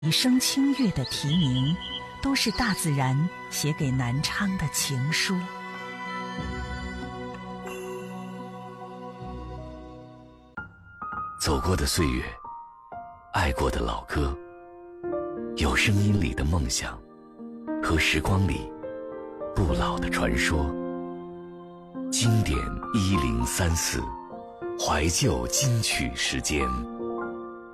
一声清月的题名，都是大自然写给南昌的情书。 走过的岁月，爱过的老歌，有声音里的梦想，和时光里不老的传说。经典1034，怀旧金曲时间。